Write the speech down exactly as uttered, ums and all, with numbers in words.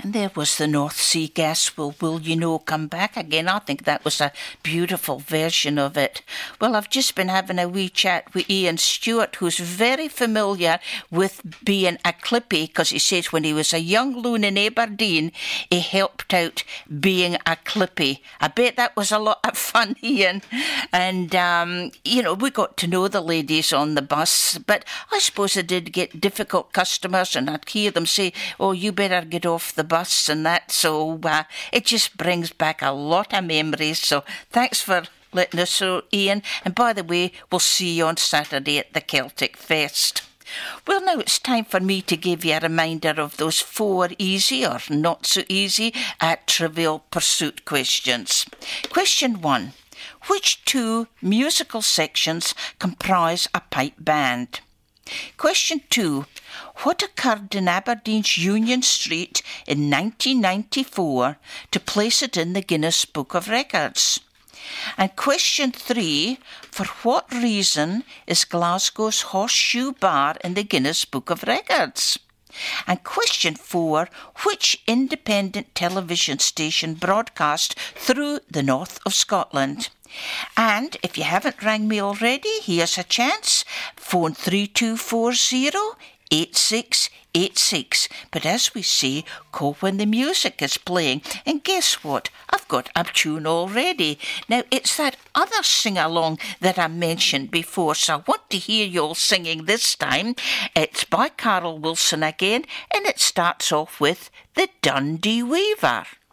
And there was the North Sea Gas Will Will You Know Come Back Again. I think that was a beautiful version of it. Well, I've just been having a wee chat with Ian Stewart, who's very familiar with being a clippy, because he says when he was a young loon in Aberdeen, he helped out being a clippy. I bet that was a lot of fun, Ian. And, um, you know, we got to know the ladies on the bus, but I suppose I did get difficult customers, and I'd hear them say, oh, you better get off the bus and that, so uh, it just brings back a lot of memories. So thanks for letting us know, Ian. And by the way, we'll see you on Saturday at the Celtic Fest. Well, now it's time for me to give you a reminder of those four easy or not so easy uh, Trivial Pursuit questions. Question one. Which two musical sections comprise a pipe band? Question two. What occurred in Aberdeen's Union Street in nineteen ninety-four to place it in the Guinness Book of Records? And question three. For what reason is Glasgow's Horseshoe Bar in the Guinness Book of Records? And question four. Which independent television station broadcast through the north of Scotland? And if you haven't rang me already, here's a chance. Phone three two four zero eight six eight six. But as we say, call when the music is playing. And guess what? I've got a tune already. Now, it's that other sing-along that I mentioned before, so I want to hear you all singing this time. It's by Carol Wilson again, and it starts off with The Dundee Weaver.